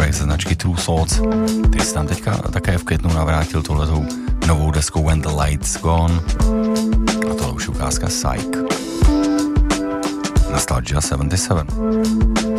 projekt ze značky True Thoughts. Ty jsi tam teďka také v květnu navrátil tuhletou novou deskou When the Light's Gone. A tohle už je ukázka Psych. Nostalgia 77.